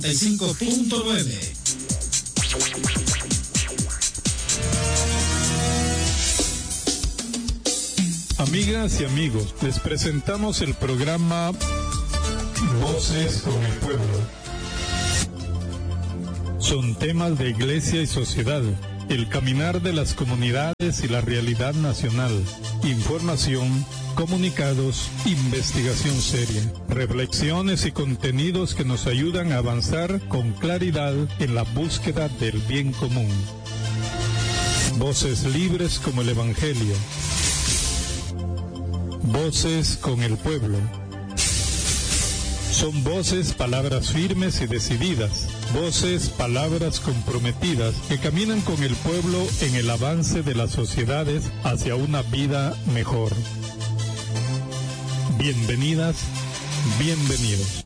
95.9. Amigas y amigos, les presentamos el programa Voces con el Pueblo. Son temas de iglesia y sociedad, el caminar de las comunidades y la realidad nacional, información, comunicados, investigación seria, reflexiones y contenidos que nos ayudan a avanzar con claridad en la búsqueda del bien común. Voces libres como el Evangelio. Voces con el pueblo. Son voces, palabras firmes y decididas, voces, palabras comprometidas que caminan con el pueblo en el avance de las sociedades hacia una vida mejor. Bienvenidas, bienvenidos.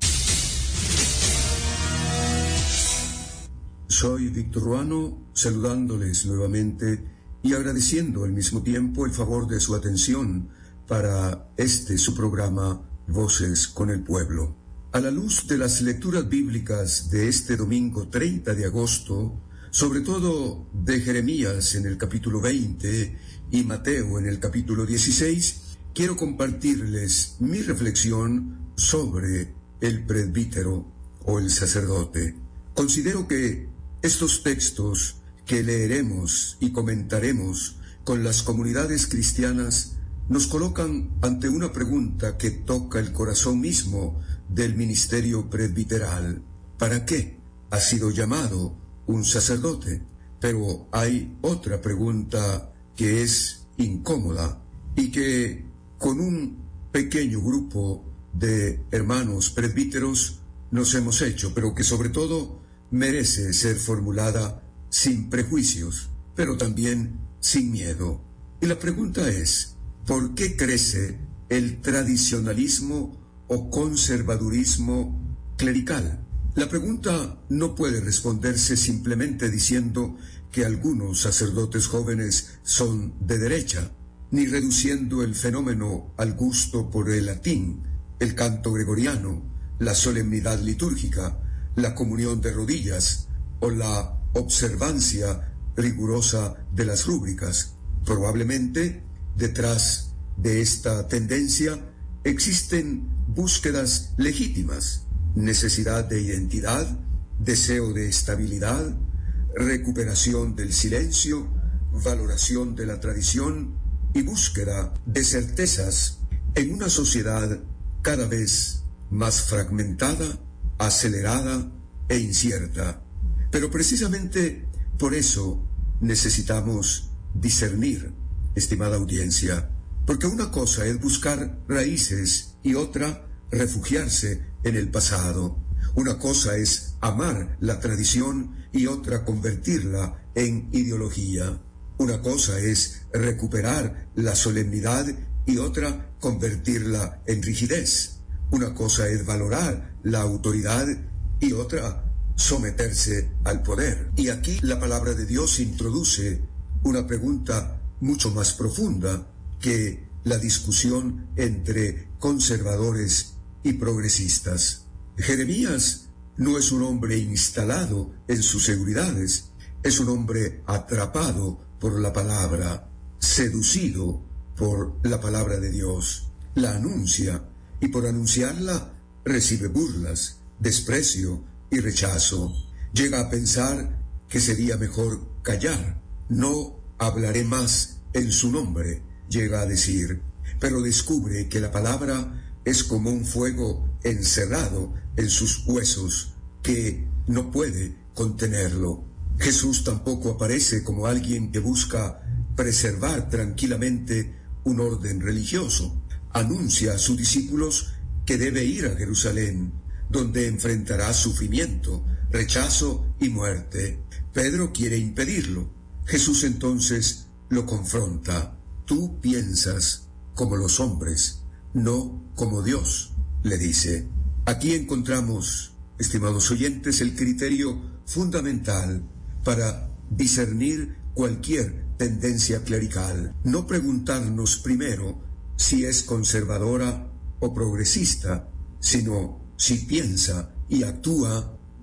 Soy Víctor Ruano, saludándoles nuevamente y agradeciendo al mismo tiempo el favor de su atención para su programa Voces con el Pueblo. A la luz de las lecturas bíblicas de este domingo 30 de agosto, sobre todo de Jeremías en el capítulo 20 y Mateo en el capítulo 16, quiero compartirles mi reflexión sobre el presbítero o el sacerdote. Considero que estos textos que leeremos y comentaremos con las comunidades cristianas nos colocan ante una pregunta que toca el corazón mismo del ministerio presbiteral. ¿Para qué ha sido llamado un sacerdote? Pero hay otra pregunta que es incómoda y que con un pequeño grupo de hermanos presbíteros nos hemos hecho, pero que sobre todo merece ser formulada sin prejuicios, pero también sin miedo. Y la pregunta es: ¿por qué crece el tradicionalismo o conservadurismo clerical? La pregunta no puede responderse simplemente diciendo que algunos sacerdotes jóvenes son de derecha, ni reduciendo el fenómeno al gusto por el latín, el canto gregoriano, la solemnidad litúrgica, la comunión de rodillas o la observancia rigurosa de las rúbricas. Probablemente, detrás de esta tendencia existen búsquedas legítimas, necesidad de identidad, deseo de estabilidad, recuperación del silencio, valoración de la tradición y búsqueda de certezas en una sociedad cada vez más fragmentada, acelerada e incierta. Pero precisamente por eso necesitamos discernir, estimada audiencia, porque una cosa es buscar raíces y otra refugiarse en el pasado. Una cosa es amar la tradición y otra convertirla en ideología. Una cosa es recuperar la solemnidad y otra convertirla en rigidez. Una cosa es valorar la autoridad y otra someterse al poder. Y aquí la palabra de Dios introduce una pregunta mucho más profunda que la discusión entre conservadores y progresistas. Jeremías no es un hombre instalado en sus seguridades, es un hombre atrapado por la palabra, seducido por la palabra de Dios. La anuncia y por anunciarla recibe burlas, desprecio y rechazo. Llega a pensar que sería mejor callar. No hablaré más en su nombre, llega a decir, pero descubre que la palabra es como un fuego encerrado en sus huesos que no puede contenerlo. Jesús tampoco aparece como alguien que busca preservar tranquilamente un orden religioso. Anuncia a sus discípulos que debe ir a Jerusalén, donde enfrentará sufrimiento, rechazo y muerte. Pedro quiere impedirlo. Jesús entonces lo confronta. Tú piensas como los hombres, no como Dios, le dice. Aquí encontramos, estimados oyentes, el criterio fundamental para discernir cualquier tendencia clerical. No preguntarnos primero si es conservadora o progresista, sino si piensa y actúa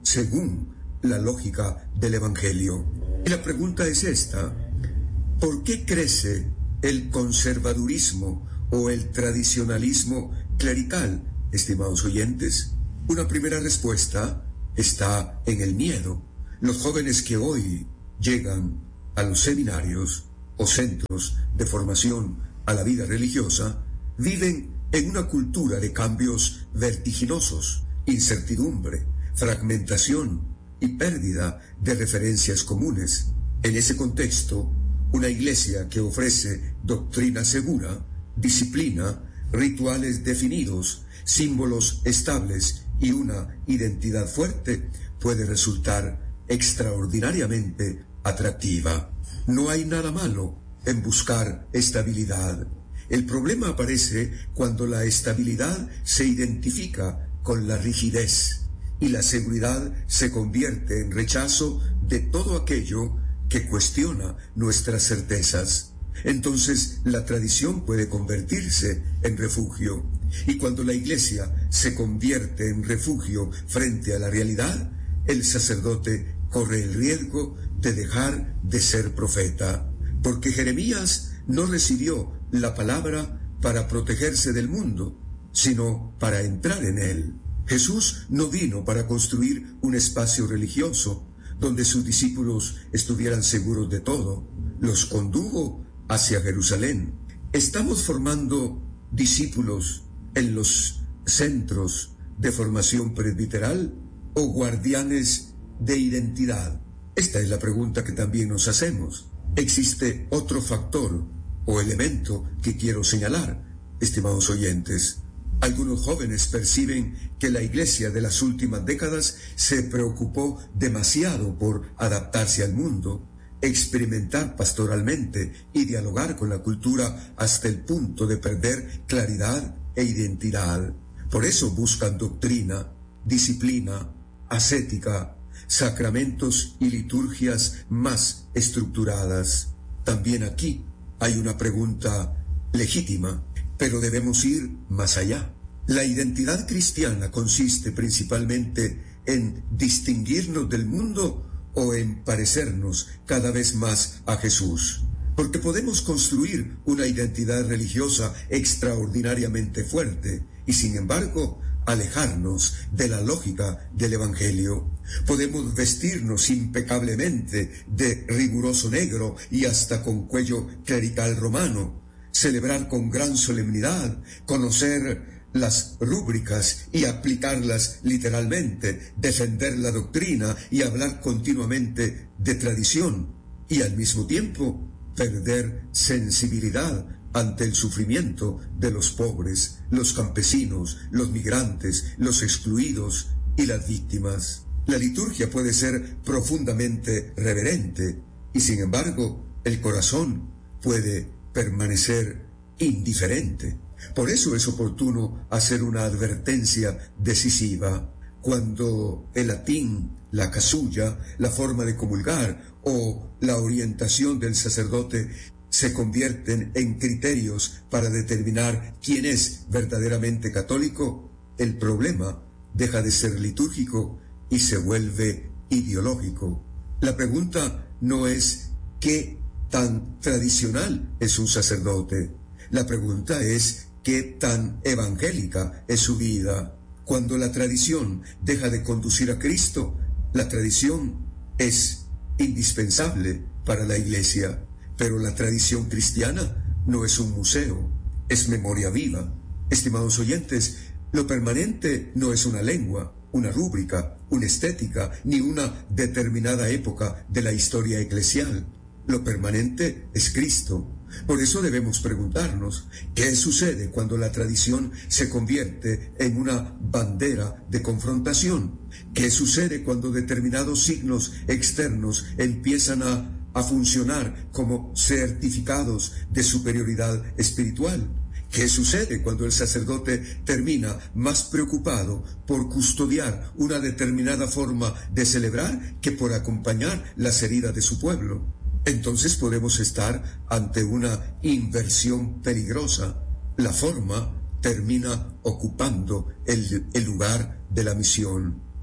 según la lógica del Evangelio. Y la pregunta es esta: ¿por qué crece el conservadurismo o el tradicionalismo clerical, estimados oyentes? Una primera respuesta está en el miedo. Los jóvenes que hoy llegan a los seminarios o centros de formación a la vida religiosa viven en una cultura de cambios vertiginosos, incertidumbre, fragmentación y pérdida de referencias comunes. En ese contexto, una iglesia que ofrece doctrina segura, disciplina, rituales definidos, símbolos estables y una identidad fuerte puede resultar extraordinariamente atractiva. No hay nada malo en buscar estabilidad. El problema aparece cuando la estabilidad se identifica con la rigidez y la seguridad se convierte en rechazo de todo aquello que cuestiona nuestras certezas. Entonces la tradición puede convertirse en refugio, y cuando la iglesia se convierte en refugio frente a la realidad, el sacerdote corre el riesgo de dejar de ser profeta, porque Jeremías no recibió la palabra para protegerse del mundo, sino para entrar en él. Jesús no vino para construir un espacio religioso donde sus discípulos estuvieran seguros de todo. Los condujo hacia Jerusalén. ¿Estamos formando discípulos en los centros de formación presbiteral o guardianes de identidad? Esta es la pregunta que también nos hacemos. Existe otro factor o elemento que quiero señalar, estimados oyentes. Algunos jóvenes perciben que la iglesia de las últimas décadas se preocupó demasiado por adaptarse al mundo, experimentar pastoralmente y dialogar con la cultura hasta el punto de perder claridad e identidad. Por eso buscan doctrina, disciplina, ascética, sacramentos y liturgias más estructuradas. También aquí hay una pregunta legítima, pero debemos ir más allá. La identidad cristiana consiste principalmente en distinguirnos del mundo o en parecernos cada vez más a Jesús. Porque podemos construir una identidad religiosa extraordinariamente fuerte y, sin embargo, alejarnos de la lógica del Evangelio. Podemos vestirnos impecablemente de riguroso negro y hasta con cuello clerical romano, celebrar con gran solemnidad, conocer las rúbricas y aplicarlas literalmente, defender la doctrina y hablar continuamente de tradición, y al mismo tiempo perder sensibilidad ante el sufrimiento de los pobres, los campesinos, los migrantes, los excluidos y las víctimas. La liturgia puede ser profundamente reverente y, sin embargo, el corazón puede permanecer indiferente. Por eso es oportuno hacer una advertencia decisiva. Cuando el latín, la casulla, la forma de comulgar o la orientación del sacerdote se convierten en criterios para determinar quién es verdaderamente católico, el problema deja de ser litúrgico y se vuelve ideológico. La pregunta no es qué tan tradicional es un sacerdote. La pregunta es qué tan evangélica es su vida. Cuando la tradición deja de conducir a Cristo, la tradición es indispensable para la iglesia. Pero la tradición cristiana no es un museo, es memoria viva. Estimados oyentes, lo permanente no es una lengua, una rúbrica, una estética, ni una determinada época de la historia eclesial. Lo permanente es Cristo. Por eso debemos preguntarnos, ¿qué sucede cuando la tradición se convierte en una bandera de confrontación? ¿Qué sucede cuando determinados signos externos empiezan a funcionar como certificados de superioridad espiritual? ¿Qué sucede cuando el sacerdote termina más preocupado por custodiar una determinada forma de celebrar que por acompañar las heridas de su pueblo? Entonces podemos estar ante una inversión peligrosa. La forma termina ocupando el lugar de la misión.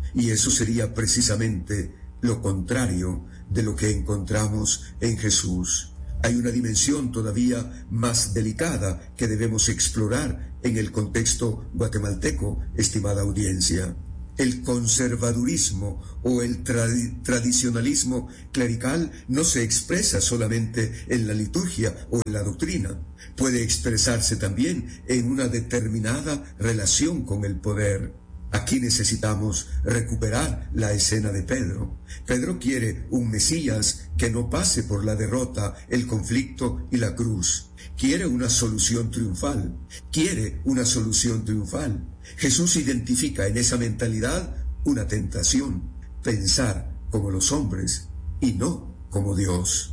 Y eso sería precisamente lo contrario de lo que encontramos en Jesús. Hay una dimensión todavía más delicada que debemos explorar en el contexto guatemalteco, estimada audiencia. El conservadurismo o el tradicionalismo clerical no se expresa solamente en la liturgia o en la doctrina. Puede expresarse también en una determinada relación con el poder. Aquí necesitamos recuperar la escena de Pedro. Pedro quiere un Mesías que no pase por la derrota, el conflicto y la cruz. Quiere una solución triunfal. Jesús identifica en esa mentalidad una tentación: pensar como los hombres y no como Dios.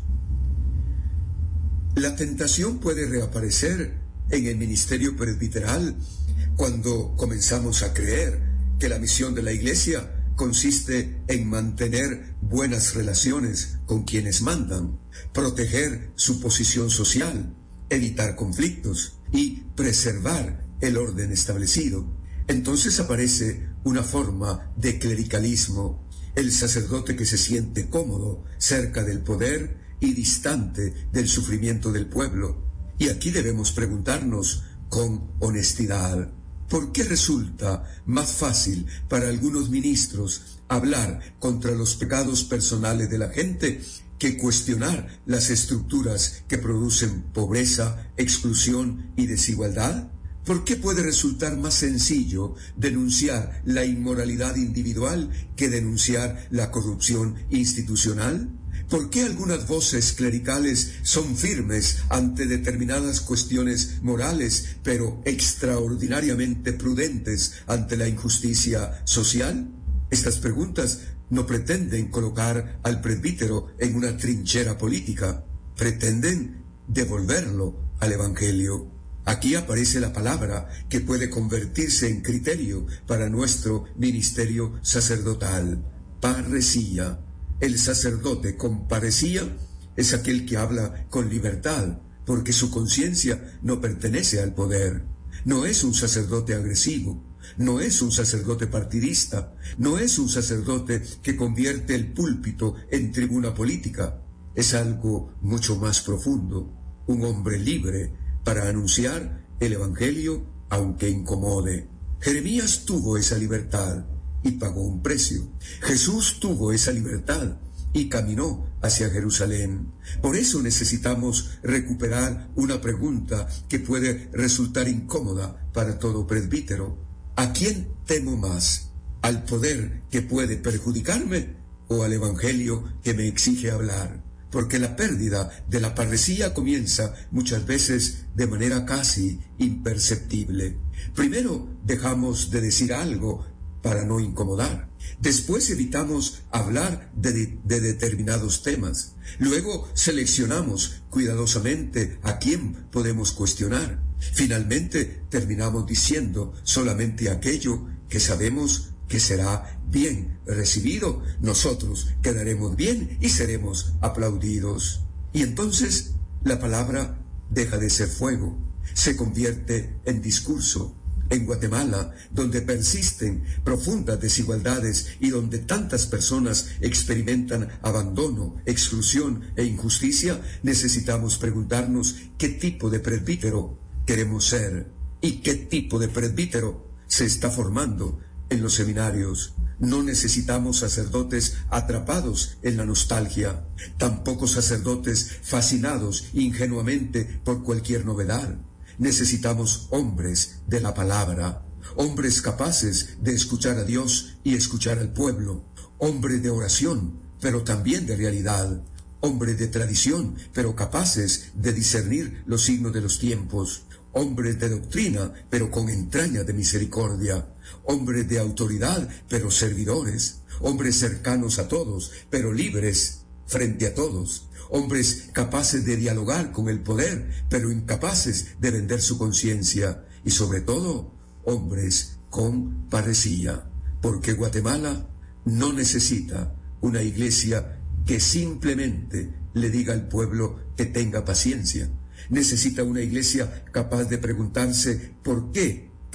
La tentación puede reaparecer en el ministerio presbiteral cuando comenzamos a creer que la misión de la Iglesia consiste en mantener buenas relaciones con quienes mandan, proteger su posición social, evitar conflictos y preservar el orden establecido. Entonces aparece una forma de clericalismo, el sacerdote que se siente cómodo cerca del poder y distante del sufrimiento del pueblo. Y aquí debemos preguntarnos con honestidad: ¿por qué resulta más fácil para algunos ministros hablar contra los pecados personales de la gente que cuestionar las estructuras que producen pobreza, exclusión y desigualdad? ¿Por qué puede resultar más sencillo denunciar la inmoralidad individual que denunciar la corrupción institucional? ¿Por qué algunas voces clericales son firmes ante determinadas cuestiones morales, pero extraordinariamente prudentes ante la injusticia social? Estas preguntas no pretenden colocar al presbítero en una trinchera política, pretenden devolverlo al Evangelio. Aquí aparece la palabra que puede convertirse en criterio para nuestro ministerio sacerdotal: parresía. El sacerdote con parresía es aquel que habla con libertad, porque su conciencia no pertenece al poder. No es un sacerdote agresivo, no es un sacerdote partidista, no es un sacerdote que convierte el púlpito en tribuna política. Es algo mucho más profundo, un hombre libre para anunciar el Evangelio aunque incomode. Jeremías tuvo esa libertad y pagó un precio. Jesús tuvo esa libertad y caminó hacia Jerusalén. Por eso necesitamos recuperar una pregunta que puede resultar incómoda para todo presbítero: ¿a quién temo más? ¿Al poder que puede perjudicarme o al Evangelio que me exige hablar? Porque la pérdida de la parresía comienza muchas veces de manera casi imperceptible. Primero dejamos de decir algo para no incomodar. Después evitamos hablar de determinados temas. Luego seleccionamos cuidadosamente a quién podemos cuestionar. Finalmente terminamos diciendo solamente aquello que sabemos que será bien recibido. Nosotros quedaremos bien y seremos aplaudidos. Y entonces la palabra deja de ser fuego, se convierte en discurso. En Guatemala, donde persisten profundas desigualdades y donde tantas personas experimentan abandono, exclusión e injusticia, necesitamos preguntarnos qué tipo de presbítero queremos ser y qué tipo de presbítero se está formando en los seminarios. No necesitamos sacerdotes atrapados en la nostalgia, tampoco sacerdotes fascinados ingenuamente por cualquier novedad. Necesitamos hombres de la palabra, hombres capaces de escuchar a Dios y escuchar al pueblo, hombres de oración, pero también de realidad, hombres de tradición, pero capaces de discernir los signos de los tiempos, hombres de doctrina, pero con entraña de misericordia, hombres de autoridad, pero servidores, hombres cercanos a todos, pero libres frente a todos, hombres capaces de dialogar con el poder, pero incapaces de vender su conciencia, y sobre todo, hombres con parresía, porque Guatemala no necesita una iglesia que simplemente le diga al pueblo que tenga paciencia. Necesita una iglesia capaz de preguntarse por qué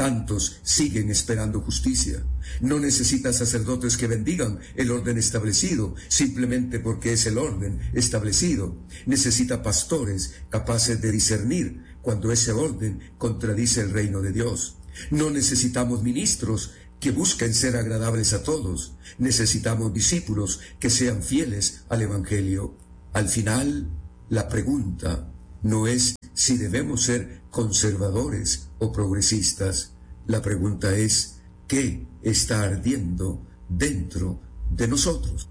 Tantos siguen esperando justicia. No necesita sacerdotes que bendigan el orden establecido simplemente porque es el orden establecido. Necesita pastores capaces de discernir cuando ese orden contradice el reino de Dios. No necesitamos ministros que busquen ser agradables a todos. Necesitamos discípulos que sean fieles al Evangelio. Al final, la pregunta no es si debemos ser conservadores o progresistas. La pregunta es, ¿qué está ardiendo dentro de nosotros?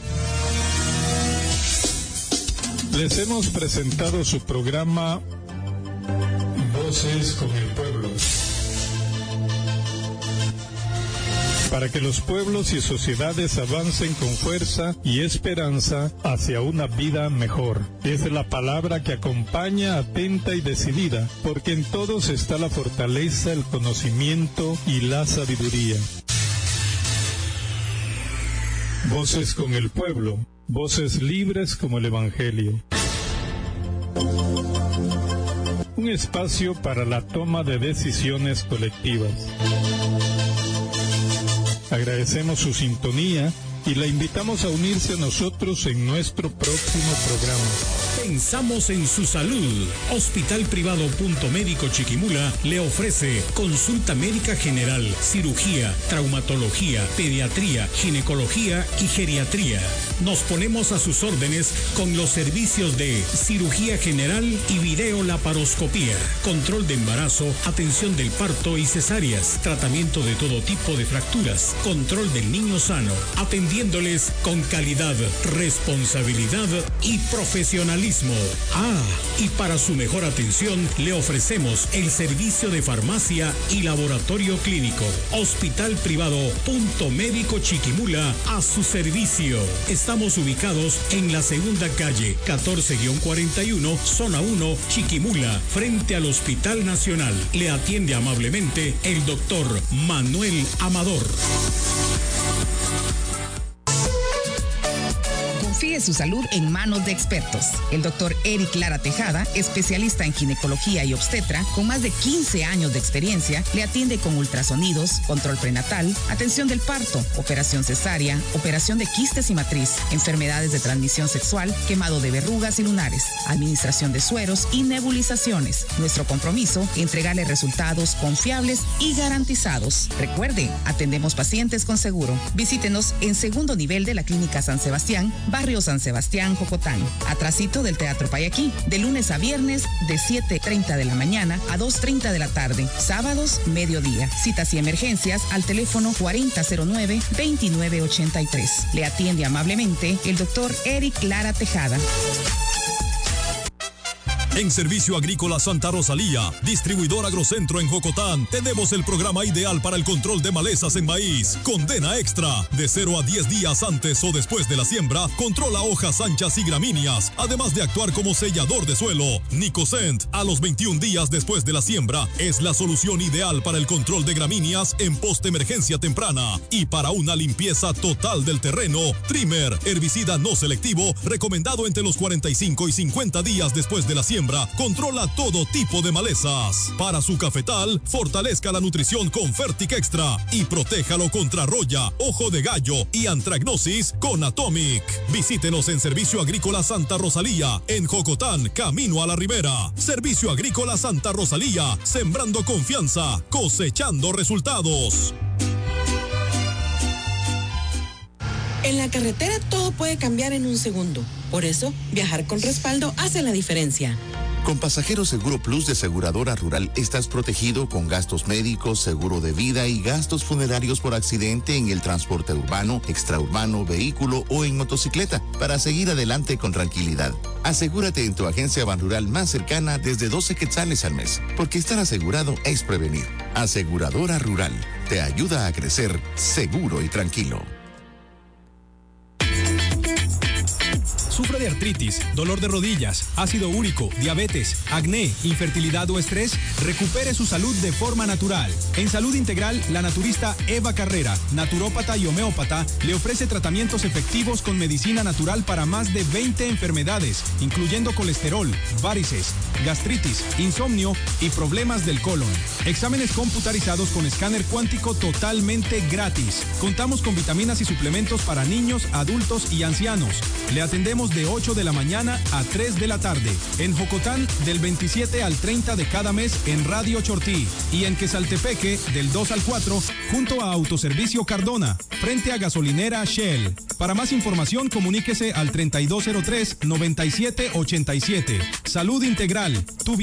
Les hemos presentado su programa Voces con el Pueblo, para que los pueblos y sociedades avancen con fuerza y esperanza hacia una vida mejor. Es la palabra que acompaña atenta y decidida, porque en todos está la fortaleza, el conocimiento y la sabiduría. Voces con el Pueblo, voces libres como el Evangelio. Un espacio para la toma de decisiones colectivas. Agradecemos su sintonía y la invitamos a unirse a nosotros en nuestro próximo programa. Pensamos en su salud. Hospital Privado Punto Médico Chiquimula le ofrece consulta médica general, cirugía, traumatología, pediatría, ginecología y geriatría. Nos ponemos a sus órdenes con los servicios de cirugía general y videolaparoscopía, control de embarazo, atención del parto y cesáreas, tratamiento de todo tipo de fracturas, control del niño sano, atendiéndoles con calidad, responsabilidad y profesionalismo. Y para su mejor atención le ofrecemos el servicio de farmacia y laboratorio clínico. Hospital Privado Punto Médico Chiquimula a su servicio. Estamos ubicados en la segunda calle 14-41, zona 1, Chiquimula, frente al Hospital Nacional. Le atiende amablemente el doctor Manuel Amador. Confíe su salud en manos de expertos. El doctor Eric Lara Tejada, especialista en ginecología y obstetra, con más de 15 años de experiencia, le atiende con ultrasonidos, control prenatal, atención del parto, operación cesárea, operación de quistes y matriz, enfermedades de transmisión sexual, quemado de verrugas y lunares, administración de sueros y nebulizaciones. Nuestro compromiso, entregarle resultados confiables y garantizados. Recuerde, atendemos pacientes con seguro. Visítenos en segundo nivel de la Clínica San Sebastián, Barrio San Sebastián, Jocotán, atrasito del Teatro Payaquí, de lunes a viernes de 7:30 de la mañana a 2:30 de la tarde, sábados mediodía. Citas y emergencias al teléfono 4009-2983. Le atiende amablemente el doctor Eric Lara Tejada. En Servicio Agrícola Santa Rosalía, distribuidor Agrocentro en Jocotán, tenemos el programa ideal para el control de malezas en maíz. Condena Extra, de 0 a 10 días antes o después de la siembra, controla hojas anchas y gramíneas, además de actuar como sellador de suelo. Nicocent, a los 21 días después de la siembra, es la solución ideal para el control de gramíneas en post-emergencia temprana. Y para una limpieza total del terreno, Trimmer, herbicida no selectivo, recomendado entre los 45 y 50 días después de la siembra, controla todo tipo de malezas. Para su cafetal, fortalezca la nutrición con Fertic Extra y protéjalo contra roya, ojo de gallo y antragnosis con Atomic. Visítenos en Servicio Agrícola Santa Rosalía, en Jocotán, camino a la Ribera. Servicio Agrícola Santa Rosalía, sembrando confianza, cosechando resultados. En la carretera todo puede cambiar en un segundo. Por eso, viajar con respaldo hace la diferencia. Con Pasajero Seguro Plus de Aseguradora Rural estás protegido con gastos médicos, seguro de vida y gastos funerarios por accidente en el transporte urbano, extraurbano, vehículo o en motocicleta para seguir adelante con tranquilidad. Asegúrate en tu agencia Banrural más cercana desde 12 quetzales al mes, porque estar asegurado es prevenir. Aseguradora Rural te ayuda a crecer seguro y tranquilo. ¿Sufre de artritis, dolor de rodillas, ácido úrico, diabetes, acné, infertilidad o estrés? Recupere su salud de forma natural. En Salud Integral, la naturista Eva Carrera, naturópata y homeópata, le ofrece tratamientos efectivos con medicina natural para más de 20 enfermedades, incluyendo colesterol, varices, gastritis, insomnio y problemas del colon. Exámenes computarizados con escáner cuántico totalmente gratis. Contamos con vitaminas y suplementos para niños, adultos y ancianos. Le atendemos de 8 de la mañana a 3 de la tarde. En Jocotán, del 27 al 30 de cada mes en Radio Chortí. Y en Quesaltepeque, del 2 al 4, junto a Autoservicio Cardona, frente a gasolinera Shell. Para más información, comuníquese al 3203-9787. Salud Integral. Tu